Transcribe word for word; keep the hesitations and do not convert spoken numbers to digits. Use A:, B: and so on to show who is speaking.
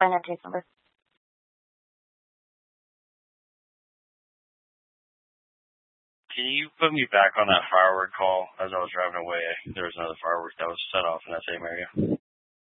A: Find that case number.
B: Can you put me back on that firework call as I was driving away? There was another firework that was set off in that same area.